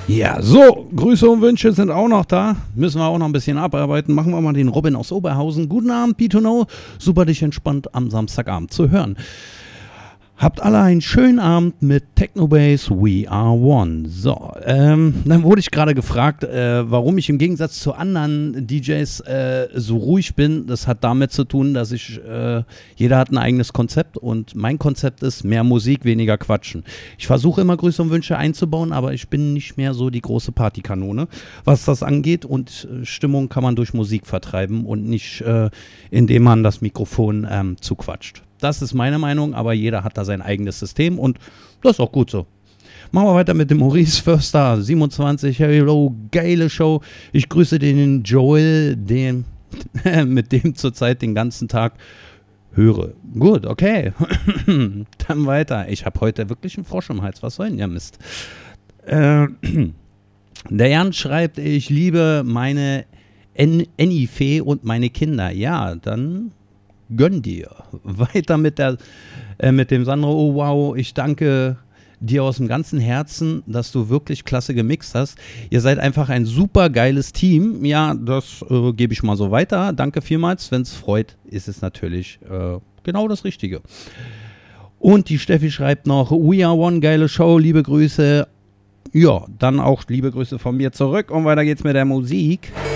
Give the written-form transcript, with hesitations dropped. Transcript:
Ja, so, Grüße und Wünsche sind auch noch da. Müssen wir auch noch ein bisschen abarbeiten. Machen wir mal den Robin aus Oberhausen. Guten Abend, B2No. Super, dich entspannt am Samstagabend zu hören. Habt alle einen schönen Abend mit Technobase We Are One. So, dann wurde ich gerade gefragt, warum ich im Gegensatz zu anderen DJs so ruhig bin. Das hat damit zu tun, dass jeder hat ein eigenes Konzept und mein Konzept ist mehr Musik, weniger Quatschen. Ich versuche immer Grüße und Wünsche einzubauen, aber ich bin nicht mehr so die große Partykanone, was das angeht, und Stimmung kann man durch Musik vertreiben und nicht, indem man das Mikrofon zuquatscht. Das ist meine Meinung, aber jeder hat da sein eigenes System und das ist auch gut so. Machen wir weiter mit dem Maurice Förster, 27, hello, geile Show. Ich grüße den Joel, mit dem zurzeit den ganzen Tag höre. Gut, okay. Dann weiter. Ich habe heute wirklich einen Frosch im Hals. Was soll denn der Mist? Der Jan schreibt, ich liebe meine Enni-Fee und meine Kinder. Ja, dann gönn dir. Weiter mit dem Sandro. Oh wow, ich danke dir aus dem ganzen Herzen, dass du wirklich klasse gemixt hast. Ihr seid einfach ein super geiles Team. Ja, das gebe ich mal so weiter. Danke vielmals. Wenn es freut, ist es natürlich genau das Richtige. Und die Steffi schreibt noch, We Are One, geile Show, liebe Grüße. Ja, dann auch liebe Grüße von mir zurück und weiter geht's mit der Musik.